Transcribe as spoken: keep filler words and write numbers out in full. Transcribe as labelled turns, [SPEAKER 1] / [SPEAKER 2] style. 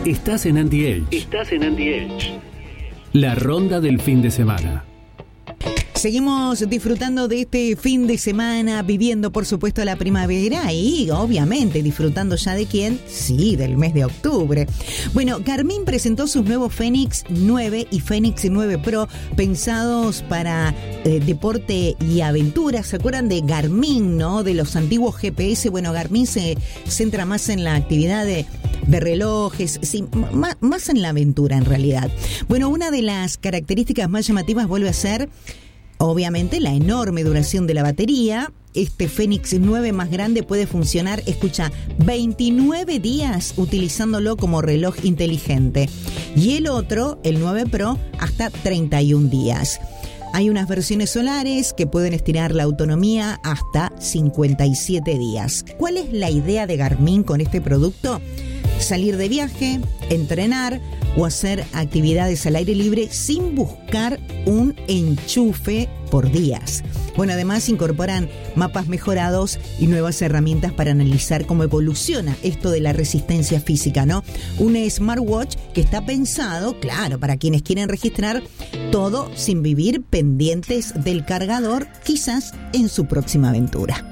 [SPEAKER 1] Estás en Anti-Age.
[SPEAKER 2] Estás en Anti-Age.
[SPEAKER 1] La ronda del fin de semana.
[SPEAKER 3] Seguimos disfrutando de este fin de semana, viviendo por supuesto la primavera y obviamente disfrutando ya de quién, sí, del mes de octubre. Bueno, Garmin presentó sus nuevos Fenix nueve y Fenix nueve Pro pensados para eh, deporte y aventura. ¿Se acuerdan de Garmin, no? De los antiguos G P S. Bueno, Garmin se centra más en la actividad de, de relojes, sí, más, más en la aventura en realidad. Bueno, una de las características más llamativas vuelve a ser obviamente la enorme duración de la batería. Este Fenix nueve más grande puede funcionar, escucha, veintinueve días utilizándolo como reloj inteligente. Y el otro, el nueve Pro, hasta treinta y un días. Hay unas versiones solares que pueden estirar la autonomía hasta cincuenta y siete días. ¿Cuál es la idea de Garmin con este producto? Salir de viaje, entrenar o hacer actividades al aire libre sin buscar un enchufe por días. Bueno, además incorporan mapas mejorados y nuevas herramientas para analizar cómo evoluciona esto de la resistencia física, ¿no? Un smartwatch que está pensado, claro, para quienes quieren registrar todo sin vivir pendientes del cargador, quizás en su próxima aventura.